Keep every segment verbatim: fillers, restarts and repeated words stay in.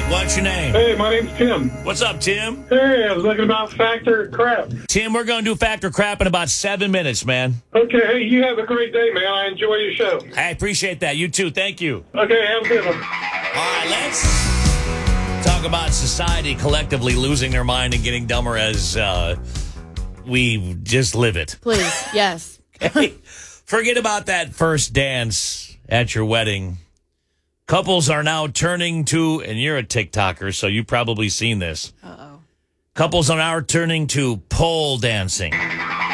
What's your name? Hey, my name's Tim. What's up, Tim? Hey, I was looking about Factor Crap. Tim, we're going to do Factor Crap in about seven minutes, man. Okay, hey, you have a great day, man. I enjoy your show. I appreciate that. You too. Thank you. Okay, have a good one. All right, let's talk about society collectively losing their mind and getting dumber as uh, we just live it. Please, yes. Okay? Forget about that first dance at your wedding. Couples are now turning to, and you're a TikToker, so you've probably seen this. Uh-oh. Couples are now turning to pole dancing. Uh,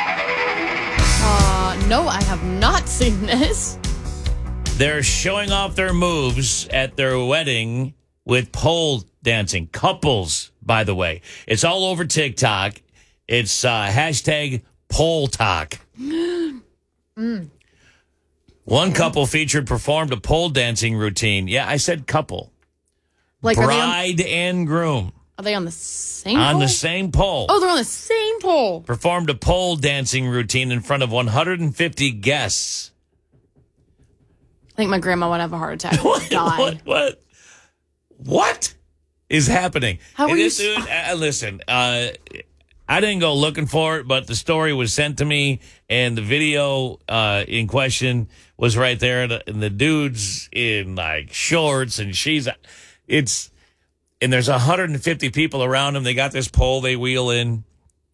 no, I have not seen this. They're showing off their moves at their wedding with pole dancing. Couples, by the way. It's all over TikTok. It's uh, hashtag pole talk. mm. One couple featured performed a pole dancing routine. Yeah, I said couple. Like Bride are they on, and groom. Are they on the same On pole? the same pole. Oh, they're on the same pole. Performed a pole dancing routine in front of one hundred fifty guests. I think my grandma would have a heart attack. What, Die. what, what, what is happening? How And are you this dude, uh, listen, uh, I didn't go looking for it, but the story was sent to me, and the video uh, in question was right there, and the, and the dude's in like shorts, and she's, it's, and there's one hundred fifty people around him. They got this pole they wheel in.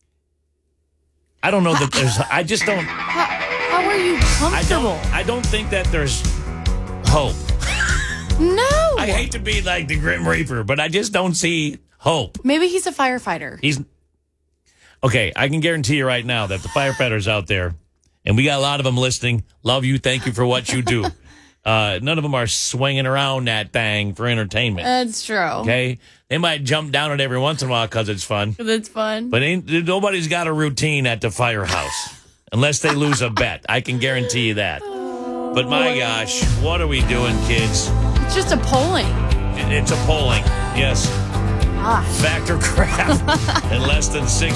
I don't know that there's, I just don't. How, how are you I comfortable? don't, I don't think that there's hope. No. I hate to be like the Grim Reaper, but I just don't see hope. Maybe he's a firefighter. He's okay. I can guarantee you right now that the firefighters out there, and we got a lot of them listening. Love you. Thank you for what you do. Uh, none of them are swinging around that thing for entertainment. That's true. Okay, they might jump down it every once in a while because it's fun. That's fun. But ain't, nobody's got a routine at the firehouse unless they lose a bet. I can guarantee you that. But my gosh, what are we doing, kids? It's just a polling. It's a polling. Yes. Gosh. Factor crap in less than six